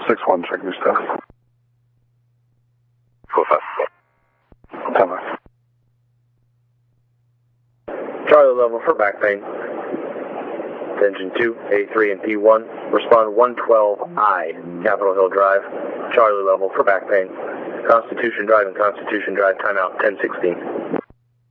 6-1, check your status. 4-5. Time. Charlie level for back pain. Engine 2, A3 and P1. Respond 112I, Capitol Hill Drive. Charlie level for back pain. Constitution Drive and Constitution Drive, timeout 1016.